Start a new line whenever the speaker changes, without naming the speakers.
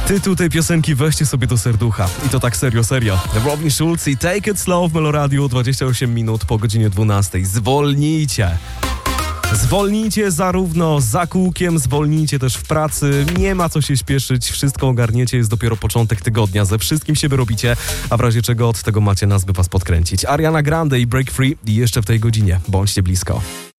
Tytuł tej piosenki weźcie sobie do serducha. I to tak serio. Robin Schulz i Take It Slow w Meloradiu, 28 minut po godzinie 12. Zwolnijcie zarówno za kółkiem, zwolnijcie też w pracy. Nie ma co się śpieszyć, wszystko ogarniecie, jest dopiero początek tygodnia. Ze wszystkim się wyrobicie, a w razie czego od tego macie nas, by was podkręcić. Ariana Grande i Break Free i jeszcze w tej godzinie. Bądźcie blisko.